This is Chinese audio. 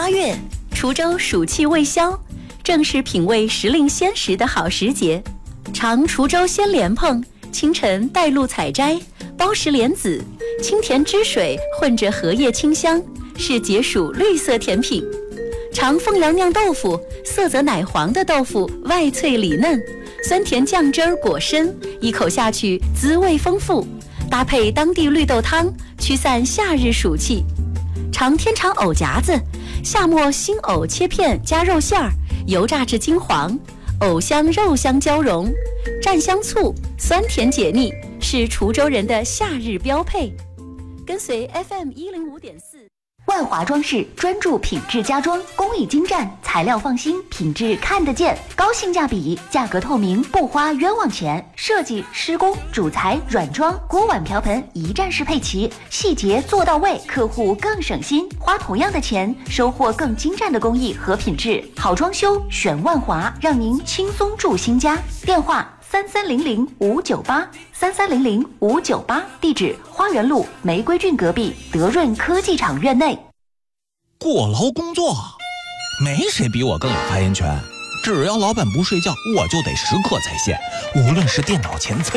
8月，滁州暑气未消，正是品味时令鲜食的好时节。尝滁州鲜莲蓬，清晨带露采摘，包实莲子，清甜汁水混着荷叶清香，是解暑绿色甜品。尝凤阳酿豆腐，色泽奶黄的豆腐外脆里嫩，酸甜酱汁儿果深，一口下去滋味丰富，搭配当地绿豆汤，驱散夏日暑气。尝天长藕夹子，夏末新藕切片加肉馅儿，油炸至金黄，藕香肉香交融，蘸香醋，酸甜解腻，是滁州人的夏日标配。跟随 FM105.4。 万华装饰专注品质家装，工艺精湛，材料放心，品质看得见，高性价比，价格透明，不花冤枉钱。设计、施工、主材、软装、锅碗瓢盆一站式配齐，细节做到位，客户更省心，花同样的钱，收获更精湛的工艺和品质。好装修选万华，让您轻松住新家。电话3300-598，3300-598，地址花园路玫瑰郡隔壁德润科技厂院内。 过劳工作，没谁比我更有发言权。只要老板不睡觉，我就得时刻在线，无论是电脑前